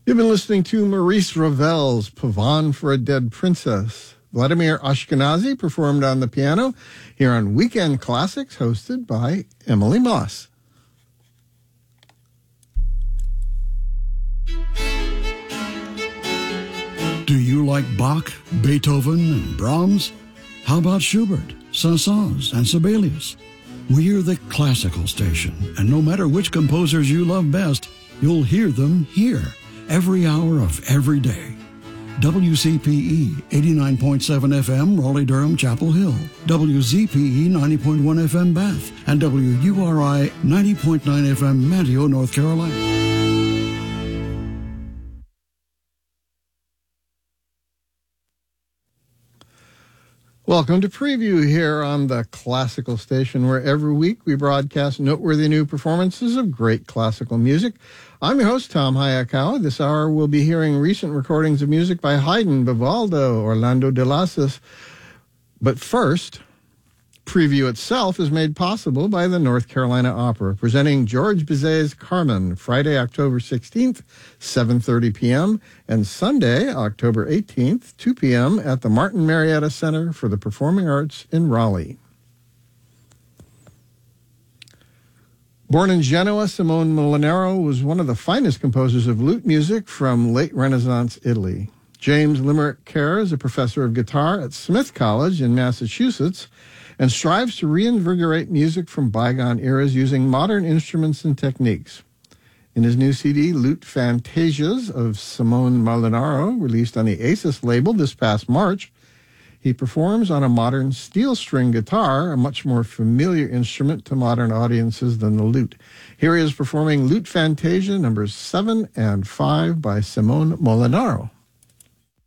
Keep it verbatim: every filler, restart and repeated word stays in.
You've been listening to Maurice Ravel's Pavane for a Dead Princess. Vladimir Ashkenazy performed on the piano here on Weekend Classics, hosted by Emily Moss. Do you like Bach, Beethoven, and Brahms? How about Schubert, Saint-Saëns, and Sibelius? We're the classical station, and no matter which composers you love best, you'll hear them here, every hour of every day. W C P E eighty-nine point seven F M, Raleigh-Durham, Chapel Hill. W Z P E ninety point one F M, Bath. And W U R I ninety point nine F M, Manteo, North Carolina. Welcome to Preview here on the Classical Station, where every week we broadcast noteworthy new performances of great classical music. I'm your host, Tom Hayakawa. This hour we'll be hearing recent recordings of music by Haydn, Vivaldi, Orlando de Lassus. But first, Preview itself is made possible by the North Carolina Opera, presenting George Bizet's Carmen, Friday, October sixteenth, seven thirty p.m., and Sunday, October eighteenth, two p.m. at the Martin Marietta Center for the Performing Arts in Raleigh. Born in Genoa, Simone Molinaro was one of the finest composers of lute music from late Renaissance Italy. James Limerick Kerr is a professor of guitar at Smith College in Massachusetts and strives to reinvigorate music from bygone eras using modern instruments and techniques. In his new C D, Lute Fantasias of Simone Molinaro, released on the Aces label this past March, he performs on a modern steel string guitar, a much more familiar instrument to modern audiences than the lute. Here he is performing Lute Fantasia numbers seven and five by Simone Molinaro.